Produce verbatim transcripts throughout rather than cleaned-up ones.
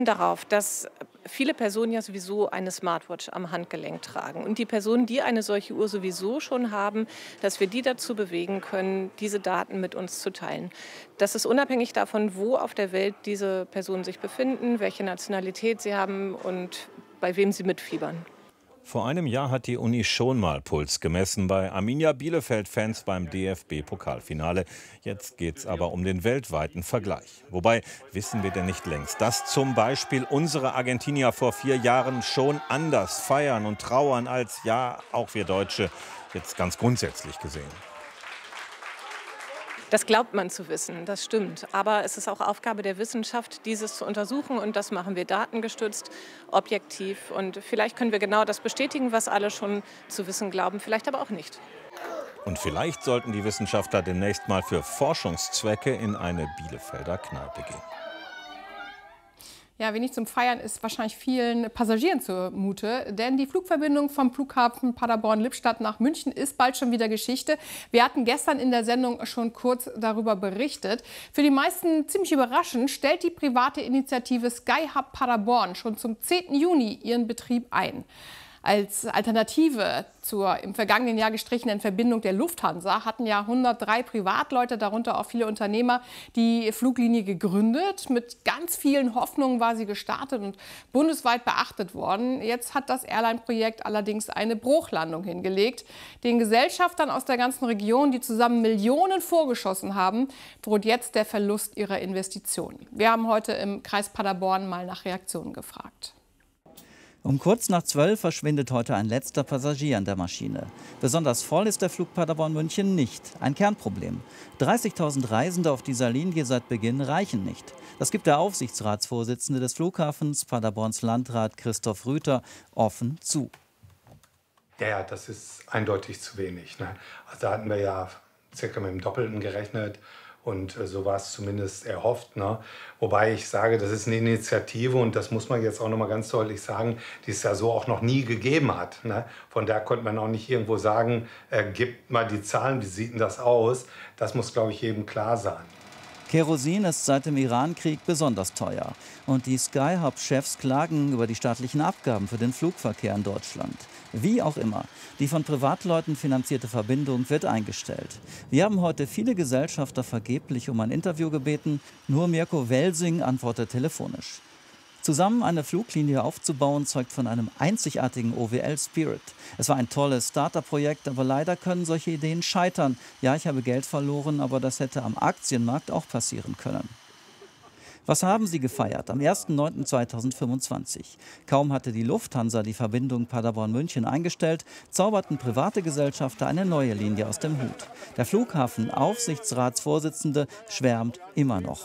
Darauf, dass viele Personen ja sowieso eine Smartwatch am Handgelenk tragen und die Personen, die eine solche Uhr sowieso schon haben, dass wir die dazu bewegen können, diese Daten mit uns zu teilen. Das ist unabhängig davon, wo auf der Welt diese Personen sich befinden, welche Nationalität sie haben und bei wem sie mitfiebern. Vor einem Jahr hat die Uni schon mal Puls gemessen bei Arminia Bielefeld-Fans beim D F B-Pokalfinale. Jetzt geht es aber um den weltweiten Vergleich. Wobei, wissen wir denn nicht längst, dass zum Beispiel unsere Argentinier vor vier Jahren schon anders feiern und trauern als, ja, auch wir Deutsche, jetzt ganz grundsätzlich gesehen? Das glaubt man zu wissen, das stimmt. Aber es ist auch Aufgabe der Wissenschaft, dieses zu untersuchen. Und das machen wir datengestützt, objektiv. Und vielleicht können wir genau das bestätigen, was alle schon zu wissen glauben, vielleicht aber auch nicht. Und vielleicht sollten die Wissenschaftler demnächst mal für Forschungszwecke in eine Bielefelder Kneipe gehen. Ja, wenig zum Feiern ist wahrscheinlich vielen Passagieren zumute, denn die Flugverbindung vom Flughafen Paderborn-Lippstadt nach München ist bald schon wieder Geschichte. Wir hatten gestern in der Sendung schon kurz darüber berichtet. Für die meisten ziemlich überraschend stellt die private Initiative SkyHub Paderborn schon zum zehnten Juni ihren Betrieb ein. Als Alternative zur im vergangenen Jahr gestrichenen Verbindung der Lufthansa hatten ja hundertdrei Privatleute, darunter auch viele Unternehmer, die Fluglinie gegründet. Mit ganz vielen Hoffnungen war sie gestartet und bundesweit beachtet worden. Jetzt hat das Airline-Projekt allerdings eine Bruchlandung hingelegt. Den Gesellschaftern aus der ganzen Region, die zusammen Millionen vorgeschossen haben, droht jetzt der Verlust ihrer Investitionen. Wir haben heute im Kreis Paderborn mal nach Reaktionen gefragt. Um kurz nach zwölf verschwindet heute ein letzter Passagier an der Maschine. Besonders voll ist der Flug Paderborn-München nicht. Ein Kernproblem. dreißigtausend Reisende auf dieser Linie seit Beginn reichen nicht. Das gibt der Aufsichtsratsvorsitzende des Flughafens, Paderborns Landrat Christoph Rüther, offen zu. Ja, ja, das ist eindeutig zu wenig. Ne? Also da hatten wir ja circa mit dem Doppelten gerechnet. Und äh, so war es zumindest erhofft. Ne? Wobei ich sage, das ist eine Initiative und das muss man jetzt auch noch mal ganz deutlich sagen, die es ja so auch noch nie gegeben hat. Ne? Von daher konnte man auch nicht irgendwo sagen, äh, gibt mal die Zahlen, wie sieht denn das aus? Das muss, glaube ich, jedem klar sein. Kerosin ist seit dem Irankrieg besonders teuer. Und die SkyHub-Chefs klagen über die staatlichen Abgaben für den Flugverkehr in Deutschland. Wie auch immer, die von Privatleuten finanzierte Verbindung wird eingestellt. Wir haben heute viele Gesellschafter vergeblich um ein Interview gebeten. Nur Mirko Welsing antwortet telefonisch. Zusammen eine Fluglinie aufzubauen, zeugt von einem einzigartigen O W L-Spirit. Es war ein tolles Starter-Projekt, aber leider können solche Ideen scheitern. Ja, ich habe Geld verloren, aber das hätte am Aktienmarkt auch passieren können. Was haben sie gefeiert am ersten neunten zweitausendfünfundzwanzig? Kaum hatte die Lufthansa die Verbindung Paderborn-München eingestellt, zauberten private Gesellschafter eine neue Linie aus dem Hut. Der Flughafen-Aufsichtsratsvorsitzende schwärmt immer noch.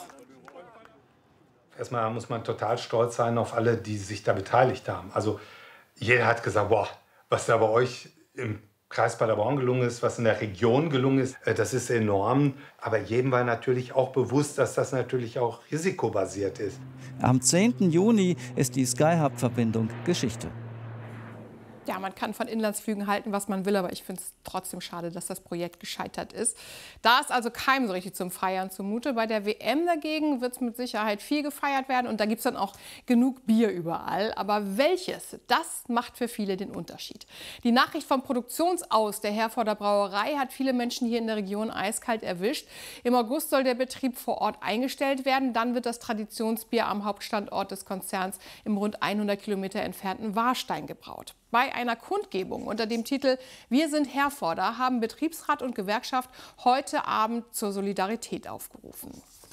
Erstmal muss man total stolz sein auf alle, die sich da beteiligt haben. Also jeder hat gesagt, boah, was da bei euch im Kreis Paderborn gelungen ist, was in der Region gelungen ist, das ist enorm. Aber jedem war natürlich auch bewusst, dass das natürlich auch risikobasiert ist. Am zehnten Juni ist die SkyHub-Verbindung Geschichte. Ja, man kann von Inlandsflügen halten, was man will, aber ich finde es trotzdem schade, dass das Projekt gescheitert ist. Da ist also keinem so richtig zum Feiern zumute. Bei der W M dagegen wird es mit Sicherheit viel gefeiert werden und da gibt es dann auch genug Bier überall. Aber welches, das macht für viele den Unterschied. Die Nachricht vom Produktionsaus der Herforder Brauerei hat viele Menschen hier in der Region eiskalt erwischt. Im August soll der Betrieb vor Ort eingestellt werden. Dann wird das Traditionsbier am Hauptstandort des Konzerns im rund hundert Kilometer entfernten Warstein gebraut. Bei einer Kundgebung unter dem Titel Wir sind Herforder haben Betriebsrat und Gewerkschaft heute Abend zur Solidarität aufgerufen.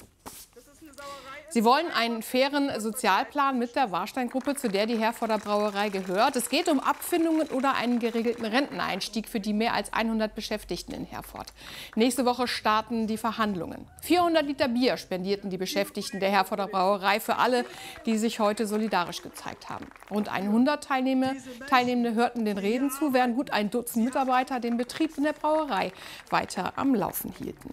Sie wollen einen fairen Sozialplan mit der Warstein-Gruppe, zu der die Herforder Brauerei gehört. Es geht um Abfindungen oder einen geregelten Renteneinstieg für die mehr als hundert Beschäftigten in Herford. Nächste Woche starten die Verhandlungen. vierhundert Liter Bier spendierten die Beschäftigten der Herforder Brauerei für alle, die sich heute solidarisch gezeigt haben. Rund hundert Teilnehmer, Teilnehmende hörten den Reden zu, während gut ein Dutzend Mitarbeiter den Betrieb in der Brauerei weiter am Laufen hielten.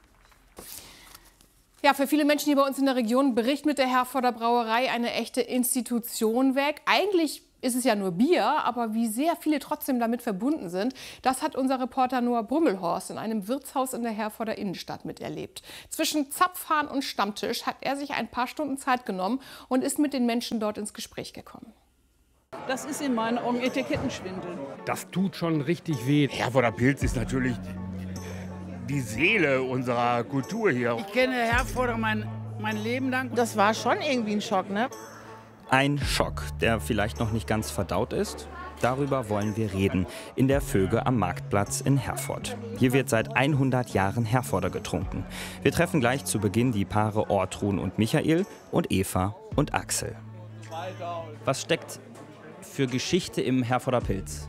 Ja, für viele Menschen hier bei uns in der Region bricht mit der Herforder Brauerei eine echte Institution weg. Eigentlich ist es ja nur Bier, aber wie sehr viele trotzdem damit verbunden sind, das hat unser Reporter Noah Brümmelhorst in einem Wirtshaus in der Herforder Innenstadt miterlebt. Zwischen Zapfhahn und Stammtisch hat er sich ein paar Stunden Zeit genommen und ist mit den Menschen dort ins Gespräch gekommen. Das ist in meinen Augen Etikettenschwindel. Das tut schon richtig weh. Herforder Pilz ist natürlich die Seele unserer Kultur hier. Ich kenne Herforder mein, mein Leben lang. Das war schon irgendwie ein Schock, ne? Ein Schock, der vielleicht noch nicht ganz verdaut ist. Darüber wollen wir reden, in der Vöge am Marktplatz in Herford. Hier wird seit hundert Jahren Herforder getrunken. Wir treffen gleich zu Beginn die Paare Ortrun und Michael und Eva und Axel. Was steckt für Geschichte im Herforder Pilz?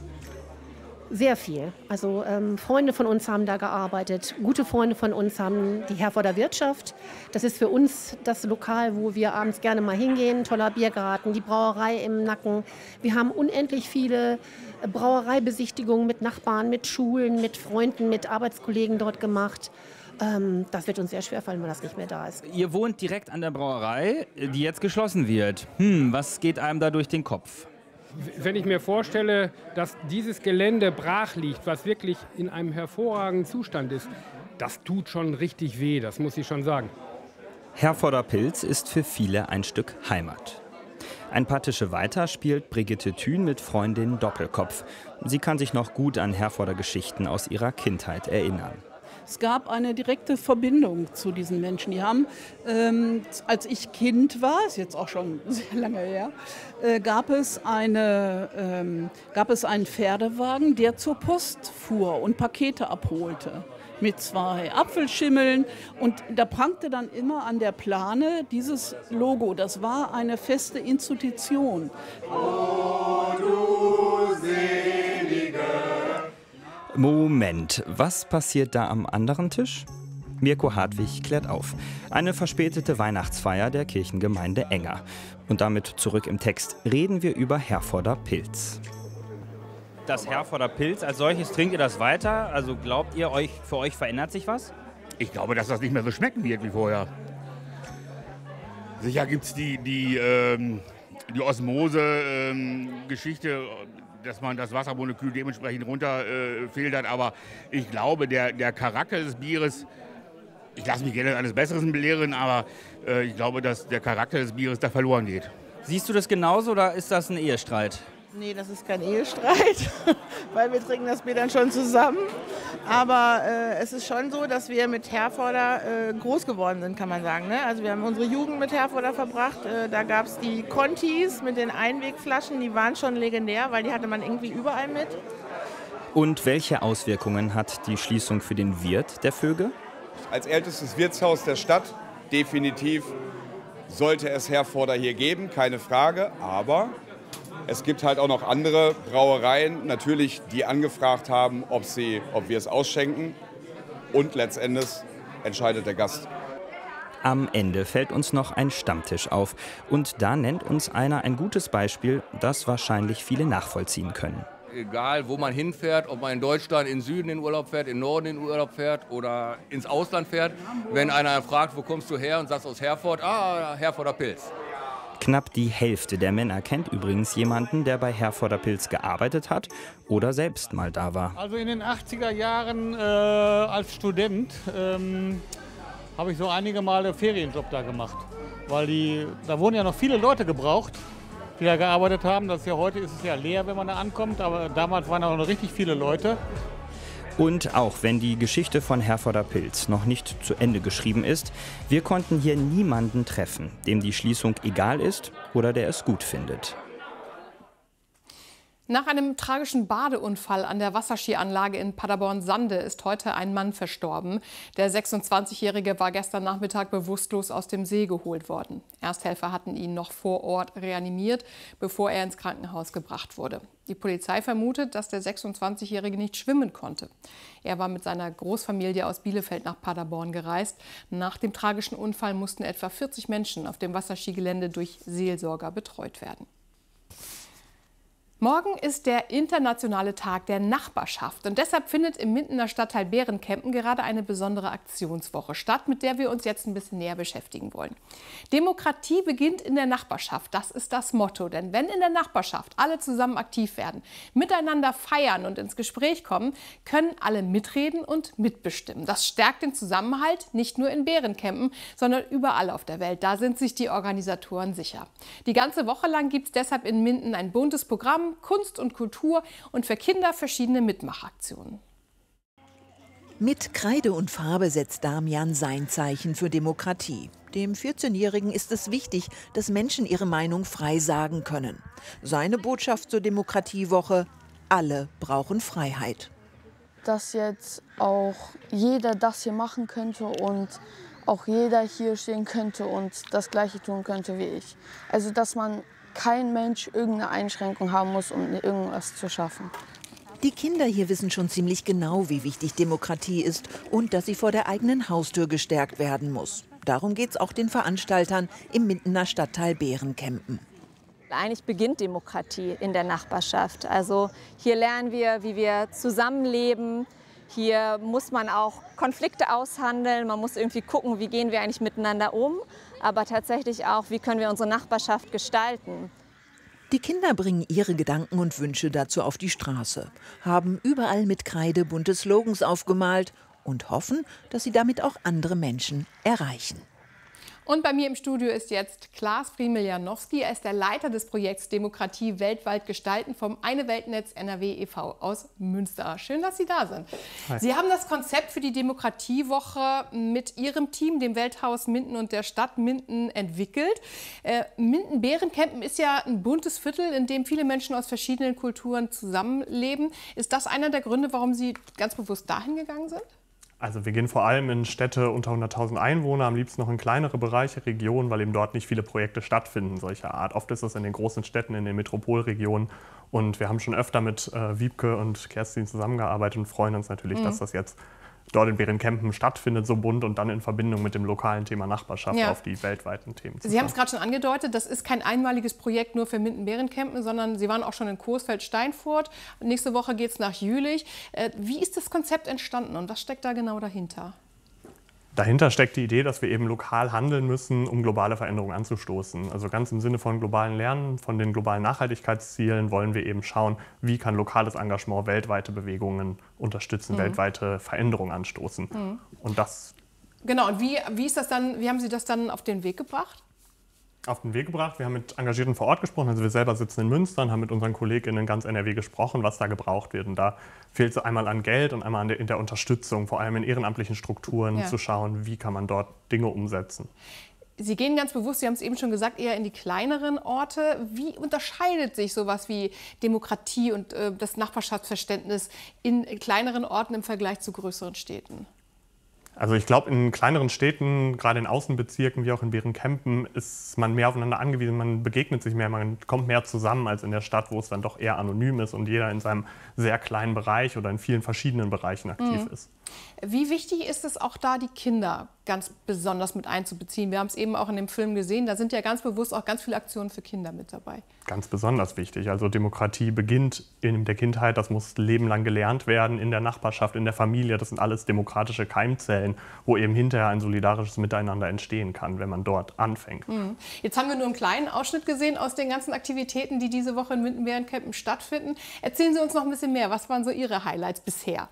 Sehr viel. Also ähm, Freunde von uns haben da gearbeitet. Gute Freunde von uns haben die Herforder Wirtschaft. Das ist für uns das Lokal, wo wir abends gerne mal hingehen. Toller Biergarten, die Brauerei im Nacken. Wir haben unendlich viele Brauereibesichtigungen mit Nachbarn, mit Schulen, mit Freunden, mit Arbeitskollegen dort gemacht. Ähm, das wird uns sehr schwer fallen, wenn das nicht mehr da ist. Ihr wohnt direkt an der Brauerei, die jetzt geschlossen wird. Hm, was geht einem da durch den Kopf? Wenn ich mir vorstelle, dass dieses Gelände brach liegt, was wirklich in einem hervorragenden Zustand ist, das tut schon richtig weh, das muss ich schon sagen. Herforder Pilz ist für viele ein Stück Heimat. Ein paar Tische weiter spielt Brigitte Thün mit Freundin Doppelkopf. Sie kann sich noch gut an Herforder Geschichten aus ihrer Kindheit erinnern. Es gab eine direkte Verbindung zu diesen Menschen. Die haben, ähm, als ich Kind war, ist jetzt auch schon sehr lange her, äh, gab es eine, ähm, gab es einen Pferdewagen, der zur Post fuhr und Pakete abholte. Mit zwei Apfelschimmeln. Und da prangte dann immer an der Plane dieses Logo. Das war eine feste Institution. Oh, du Selige. Moment, was passiert da am anderen Tisch? Mirko Hartwig klärt auf. Eine verspätete Weihnachtsfeier der Kirchengemeinde Enger. Und damit zurück im Text reden wir über Herforder Pilz. Das Herforder Pilz als solches, trinkt ihr das weiter? Also glaubt ihr, euch, für euch verändert sich was? Ich glaube, dass das nicht mehr so schmecken wird wie vorher. Sicher gibt es die, die, ähm, die Osmose-Geschichte, ähm, dass man das Wassermolekül dementsprechend runterfiltert. Äh, Aber ich glaube, der, der Charakter des Bieres, ich lasse mich gerne eines Besseren belehren, aber äh, ich glaube, dass der Charakter des Bieres da verloren geht. Siehst du das genauso oder ist das ein Ehestreit? Nee, das ist kein Ehestreit, weil wir trinken das Bier dann schon zusammen. Aber äh, es ist schon so, dass wir mit Herforder äh, groß geworden sind, kann man sagen. Ne? Also wir haben unsere Jugend mit Herforder verbracht. Äh, da gab es die Contis mit den Einwegflaschen, die waren schon legendär, weil die hatte man irgendwie überall mit. Und welche Auswirkungen hat die Schließung für den Wirt der Vöge? Als ältestes Wirtshaus der Stadt definitiv sollte es Herforder hier geben, keine Frage. Aber es gibt halt auch noch andere Brauereien, natürlich, die angefragt haben, ob, sie, ob wir es ausschenken. Und letztendlich entscheidet der Gast. Am Ende fällt uns noch ein Stammtisch auf. Und da nennt uns einer ein gutes Beispiel, das wahrscheinlich viele nachvollziehen können. Egal, wo man hinfährt, ob man in Deutschland in Süden in Urlaub fährt, in Norden in Urlaub fährt oder ins Ausland fährt. Wenn einer fragt, wo kommst du her und sagst aus Herford, ah, Herforder Pilz. Knapp die Hälfte der Männer kennt übrigens jemanden, der bei Herforder Pilz gearbeitet hat oder selbst mal da war. Also in den achtziger Jahren äh, als Student ähm, habe ich so einige Male Ferienjob da gemacht. Weil die, da wurden ja noch viele Leute gebraucht, die da gearbeitet haben. Das ist ja, heute ist es ja leer, wenn man da ankommt, aber damals waren auch noch richtig viele Leute. Und auch wenn die Geschichte von Herforder Pilz noch nicht zu Ende geschrieben ist, wir konnten hier niemanden treffen, dem die Schließung egal ist oder der es gut findet. Nach einem tragischen Badeunfall an der Wasserskianlage in Paderborn-Sande ist heute ein Mann verstorben. Der sechsundzwanzigjährige war gestern Nachmittag bewusstlos aus dem See geholt worden. Ersthelfer hatten ihn noch vor Ort reanimiert, bevor er ins Krankenhaus gebracht wurde. Die Polizei vermutet, dass der sechsundzwanzigjährige nicht schwimmen konnte. Er war mit seiner Großfamilie aus Bielefeld nach Paderborn gereist. Nach dem tragischen Unfall mussten etwa vierzig Menschen auf dem Wasserskigelände durch Seelsorger betreut werden. Morgen ist der internationale Tag der Nachbarschaft und deshalb findet im Mindener Stadtteil Behrenkempen gerade eine besondere Aktionswoche statt, mit der wir uns jetzt ein bisschen näher beschäftigen wollen. Demokratie beginnt in der Nachbarschaft, das ist das Motto. Denn wenn in der Nachbarschaft alle zusammen aktiv werden, miteinander feiern und ins Gespräch kommen, können alle mitreden und mitbestimmen. Das stärkt den Zusammenhalt nicht nur in Behrenkempen, sondern überall auf der Welt. Da sind sich die Organisatoren sicher. Die ganze Woche lang gibt es deshalb in Minden ein buntes Programm, Kunst und Kultur und für Kinder verschiedene Mitmachaktionen. Mit Kreide und Farbe setzt Damian sein Zeichen für Demokratie. Dem vierzehnjährigen ist es wichtig, dass Menschen ihre Meinung frei sagen können. Seine Botschaft zur Demokratiewoche: Alle brauchen Freiheit. Dass jetzt auch jeder das hier machen könnte und auch jeder hier stehen könnte und das Gleiche tun könnte wie ich. Also dass man kein Mensch irgendeine Einschränkung haben muss, um irgendwas zu schaffen. Die Kinder hier wissen schon ziemlich genau, wie wichtig Demokratie ist und dass sie vor der eigenen Haustür gestärkt werden muss. Darum geht es auch den Veranstaltern im Mindener Stadtteil Behrenkempen. Eigentlich beginnt Demokratie in der Nachbarschaft. Also hier lernen wir, wie wir zusammenleben. Hier muss man auch Konflikte aushandeln. Man muss irgendwie gucken, wie gehen wir eigentlich miteinander um. Aber tatsächlich auch, wie können wir unsere Nachbarschaft gestalten. Die Kinder bringen ihre Gedanken und Wünsche dazu auf die Straße, haben überall mit Kreide bunte Slogans aufgemalt und hoffen, dass sie damit auch andere Menschen erreichen. Und bei mir im Studio ist jetzt Klaas Friemel-Janowski. Er ist der Leiter des Projekts Demokratie weltweit gestalten vom Eine Weltnetz N R W e V aus Münster. Schön, dass Sie da sind. Hi. Sie haben das Konzept für die Demokratiewoche mit Ihrem Team, dem Welthaus Minden und der Stadt Minden, entwickelt. Äh, Minden-Behrenkempen ist ja ein buntes Viertel, in dem viele Menschen aus verschiedenen Kulturen zusammenleben. Ist das einer der Gründe, warum Sie ganz bewusst dahin gegangen sind? Also wir gehen vor allem in Städte unter hunderttausend Einwohner, am liebsten noch in kleinere Bereiche, Regionen, weil eben dort nicht viele Projekte stattfinden solcher Art. Oft ist das in den großen Städten, in den Metropolregionen. Und wir haben schon öfter mit äh, Wiebke und Kerstin zusammengearbeitet und freuen uns natürlich, mhm. dass das jetzt dort in Behrenkempen stattfindet, so bunt und dann in Verbindung mit dem lokalen Thema Nachbarschaft ja. auf die weltweiten Themen. Sie haben es gerade schon angedeutet, das ist kein einmaliges Projekt nur für Minden-Behrenkempen, sondern Sie waren auch schon in Coesfeld-Steinfurt. Nächste Woche geht es nach Jülich. Wie ist das Konzept entstanden und was steckt da genau dahinter? Dahinter steckt die Idee, dass wir eben lokal handeln müssen, um globale Veränderungen anzustoßen. Also ganz im Sinne von globalen Lernen, von den globalen Nachhaltigkeitszielen wollen wir eben schauen, wie kann lokales Engagement weltweite Bewegungen unterstützen, mhm. weltweite Veränderungen anstoßen. Mhm. Und das genau, und wie, wie ist das dann, wie haben Sie das dann auf den Weg gebracht? Auf den Weg gebracht. Wir haben mit Engagierten vor Ort gesprochen. Also wir selber sitzen in Münster und haben mit unseren KollegInnen in ganz N R W gesprochen, was da gebraucht wird. Und da fehlt es einmal an Geld und einmal an der, in der Unterstützung, vor allem in ehrenamtlichen Strukturen, ja. zu schauen, wie kann man dort Dinge umsetzen. Sie gehen ganz bewusst, Sie haben es eben schon gesagt, eher in die kleineren Orte. Wie unterscheidet sich sowas wie Demokratie und äh, das Nachbarschaftsverständnis in kleineren Orten im Vergleich zu größeren Städten? Also ich glaube, in kleineren Städten, gerade in Außenbezirken wie auch in Behrenkempen, ist man mehr aufeinander angewiesen, man begegnet sich mehr, man kommt mehr zusammen als in der Stadt, wo es dann doch eher anonym ist und jeder in seinem sehr kleinen Bereich oder in vielen verschiedenen Bereichen aktiv mhm. ist. Wie wichtig ist es auch da, die Kinder ganz besonders mit einzubeziehen? Wir haben es eben auch in dem Film gesehen, da sind ja ganz bewusst auch ganz viele Aktionen für Kinder mit dabei. Ganz besonders wichtig. Also Demokratie beginnt in der Kindheit, das muss lebenlang gelernt werden, in der Nachbarschaft, in der Familie. Das sind alles demokratische Keimzellen, wo eben hinterher ein solidarisches Miteinander entstehen kann, wenn man dort anfängt. Mhm. Jetzt haben wir nur einen kleinen Ausschnitt gesehen aus den ganzen Aktivitäten, die diese Woche in Minden-Behrenkempen stattfinden. Erzählen Sie uns noch ein bisschen mehr. Was waren so Ihre Highlights bisher?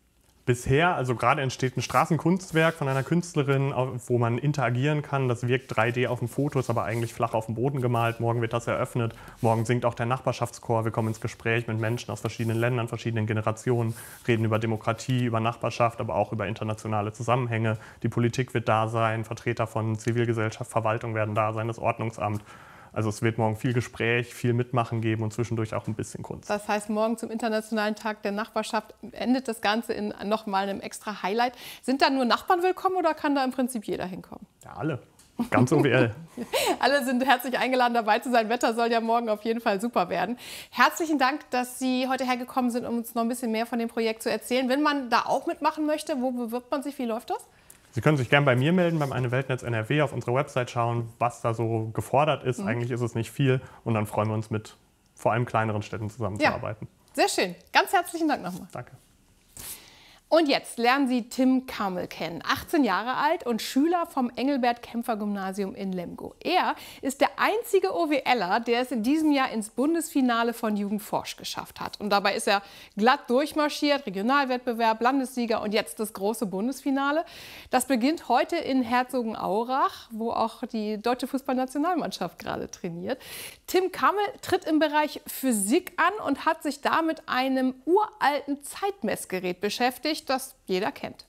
Bisher, also gerade entsteht ein Straßenkunstwerk von einer Künstlerin, wo man interagieren kann. Das wirkt drei D auf dem Foto, ist aber eigentlich flach auf dem Boden gemalt. Morgen wird das eröffnet. Morgen singt auch der Nachbarschaftschor. Wir kommen ins Gespräch mit Menschen aus verschiedenen Ländern, verschiedenen Generationen, reden über Demokratie, über Nachbarschaft, aber auch über internationale Zusammenhänge. Die Politik wird da sein, Vertreter von Zivilgesellschaft, Verwaltung werden da sein, das Ordnungsamt. Also es wird morgen viel Gespräch, viel Mitmachen geben und zwischendurch auch ein bisschen Kunst. Das heißt, morgen zum Internationalen Tag der Nachbarschaft endet das Ganze in nochmal einem extra Highlight. Sind da nur Nachbarn willkommen oder kann da im Prinzip jeder hinkommen? Ja, alle. Ganz O W L. Alle sind herzlich eingeladen, dabei zu sein. Wetter soll ja morgen auf jeden Fall super werden. Herzlichen Dank, dass Sie heute hergekommen sind, um uns noch ein bisschen mehr von dem Projekt zu erzählen. Wenn man da auch mitmachen möchte, wo bewirbt man sich? Wie läuft das? Sie können sich gerne bei mir melden, beim Eine Weltnetz N R W, auf unserer Website schauen, was da so gefordert ist. Mhm. Eigentlich ist es nicht viel und dann freuen wir uns mit vor allem kleineren Städten zusammenzuarbeiten. Ja, sehr schön. Ganz herzlichen Dank nochmal. Danke. Und jetzt lernen Sie Tim Kammel kennen, achtzehn Jahre alt und Schüler vom Engelbert-Kämpfer-Gymnasium in Lemgo. Er ist der einzige OWLer, der es in diesem Jahr ins Bundesfinale von Jugendforsch geschafft hat. Und dabei ist er glatt durchmarschiert, Regionalwettbewerb, Landessieger und jetzt das große Bundesfinale. Das beginnt heute in Herzogenaurach, wo auch die deutsche Fußballnationalmannschaft gerade trainiert. Tim Kammel tritt im Bereich Physik an und hat sich da mit einem uralten Zeitmessgerät beschäftigt, das jeder kennt.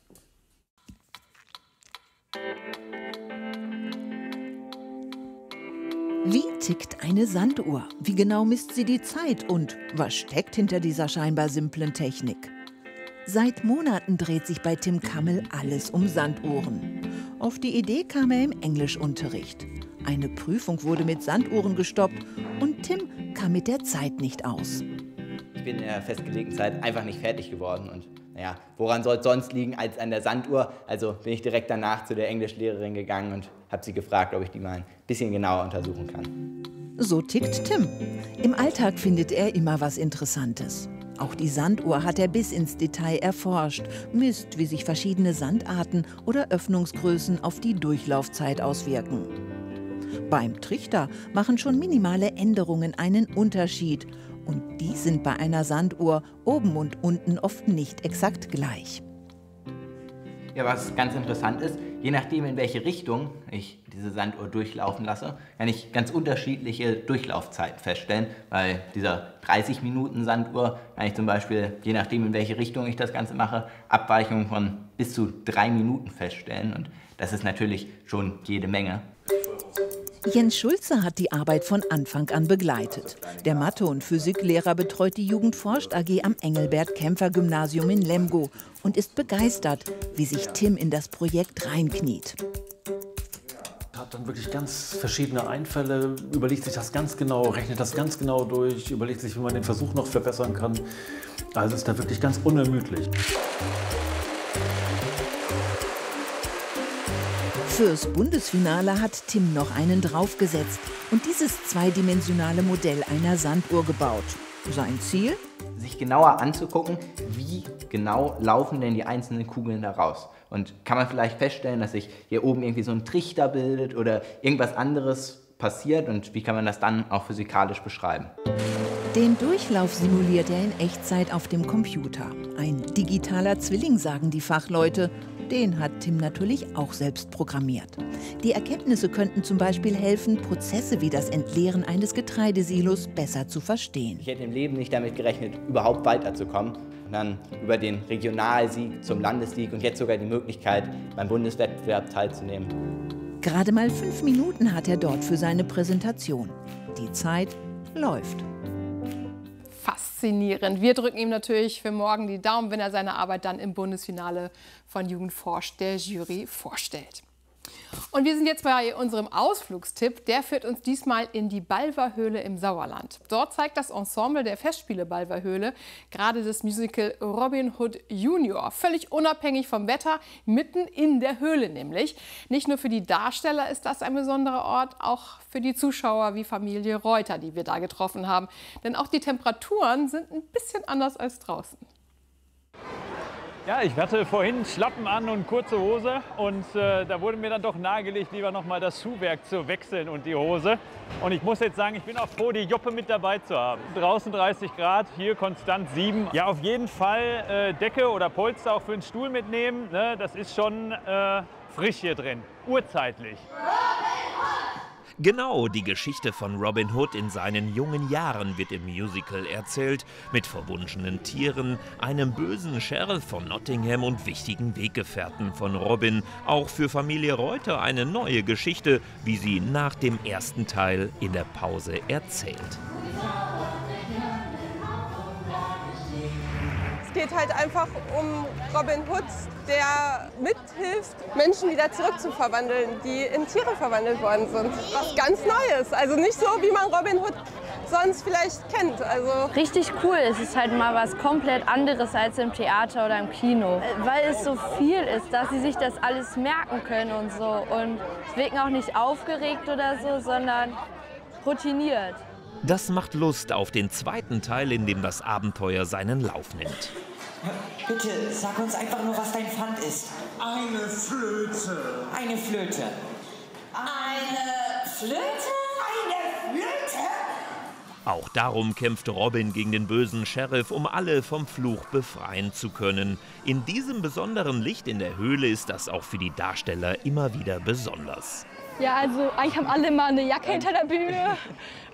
Wie tickt eine Sanduhr? Wie genau misst sie die Zeit? Und was steckt hinter dieser scheinbar simplen Technik? Seit Monaten dreht sich bei Tim Kammel alles um Sanduhren. Auf die Idee kam er im Englischunterricht. Eine Prüfung wurde mit Sanduhren gestoppt und Tim kam mit der Zeit nicht aus. Ich bin in der festgelegten Zeit einfach nicht fertig geworden. Und naja, woran soll es sonst liegen als an der Sanduhr? Also bin ich direkt danach zu der Englischlehrerin gegangen und habe sie gefragt, ob ich die mal ein bisschen genauer untersuchen kann. So tickt Tim. Im Alltag findet er immer was Interessantes. Auch die Sanduhr hat er bis ins Detail erforscht, misst, wie sich verschiedene Sandarten oder Öffnungsgrößen auf die Durchlaufzeit auswirken. Beim Trichter machen schon minimale Änderungen einen Unterschied. Und die sind bei einer Sanduhr oben und unten oft nicht exakt gleich. Ja, was ganz interessant ist, je nachdem, in welche Richtung ich diese Sanduhr durchlaufen lasse, kann ich ganz unterschiedliche Durchlaufzeiten feststellen. Bei dieser dreißig Minuten Sanduhr kann ich zum Beispiel, je nachdem, in welche Richtung ich das Ganze mache, Abweichungen von bis zu drei Minuten feststellen. Und das ist natürlich schon jede Menge. Jens Schulze hat die Arbeit von Anfang an begleitet. Der Mathe- und Physiklehrer betreut die Jugendforscht A G am Engelbert-Kämpfer-Gymnasium in Lemgo und ist begeistert, wie sich Tim in das Projekt reinkniet. Hat dann wirklich ganz verschiedene Einfälle, überlegt sich das ganz genau, rechnet das ganz genau durch, überlegt sich, wie man den Versuch noch verbessern kann. Also ist da wirklich ganz unermüdlich. Fürs Bundesfinale hat Tim noch einen draufgesetzt und dieses zweidimensionale Modell einer Sanduhr gebaut. Sein Ziel? Sich genauer anzugucken, wie genau laufen denn die einzelnen Kugeln da raus. Und kann man vielleicht feststellen, dass sich hier oben irgendwie so ein Trichter bildet oder irgendwas anderes passiert und wie kann man das dann auch physikalisch beschreiben? Den Durchlauf simuliert er in Echtzeit auf dem Computer. Ein digitaler Zwilling, sagen die Fachleute. Den hat Tim natürlich auch selbst programmiert. Die Erkenntnisse könnten zum Beispiel helfen, Prozesse wie das Entleeren eines Getreidesilos besser zu verstehen. Ich hätte im Leben nicht damit gerechnet, überhaupt weiterzukommen. Und dann über den Regionalsieg zum Landessieg und jetzt sogar die Möglichkeit, beim Bundeswettbewerb teilzunehmen. Gerade mal fünf Minuten hat er dort für seine Präsentation. Die Zeit läuft. Faszinierend. Wir drücken ihm natürlich für morgen die Daumen, wenn er seine Arbeit dann im Bundesfinale von Jugendforsch der Jury vorstellt. Und wir sind jetzt bei unserem Ausflugstipp. Der führt uns diesmal in die Balver-Höhle im Sauerland. Dort zeigt das Ensemble der Festspiele Balver-Höhle gerade das Musical Robin Hood Junior. Völlig unabhängig vom Wetter, mitten in der Höhle nämlich. Nicht nur für die Darsteller ist das ein besonderer Ort, auch für die Zuschauer wie Familie Reuter, die wir da getroffen haben. Denn auch die Temperaturen sind ein bisschen anders als draußen. Ja, ich hatte vorhin Schlappen an und kurze Hose und äh, da wurde mir dann doch nahegelegt, lieber noch mal das Schuhwerk zu wechseln und die Hose. Und ich muss jetzt sagen, ich bin auch froh, die Joppe mit dabei zu haben. Draußen dreißig Grad, hier konstant sieben. Ja, auf jeden Fall äh, Decke oder Polster auch für den Stuhl mitnehmen. Ne? Das ist schon äh, frisch hier drin, urzeitlich. Genau, die Geschichte von Robin Hood in seinen jungen Jahren wird im Musical erzählt, mit verwunschenen Tieren, einem bösen Sheriff von Nottingham und wichtigen Weggefährten von Robin. Auch für Familie Reuter eine neue Geschichte, wie sie nach dem ersten Teil in der Pause erzählt. Es geht halt einfach um Robin Hood, der mithilft, Menschen wieder zurückzuverwandeln, die in Tiere verwandelt worden sind. Was ganz Neues, also nicht so, wie man Robin Hood sonst vielleicht kennt. Also richtig cool, es ist halt mal was komplett anderes als im Theater oder im Kino. Weil es so viel ist, dass sie sich das alles merken können und so. Und es wirken auch nicht aufgeregt oder so, sondern routiniert. Das macht Lust auf den zweiten Teil, in dem das Abenteuer seinen Lauf nimmt. Bitte, sag uns einfach nur, was dein Pfand ist. Eine Flöte. Eine Flöte. Eine Flöte? Eine Flöte? Auch darum kämpft Robin gegen den bösen Sheriff, um alle vom Fluch befreien zu können. In diesem besonderen Licht in der Höhle ist das auch für die Darsteller immer wieder besonders. Ja, also eigentlich haben alle mal eine Jacke hinter der Bühne.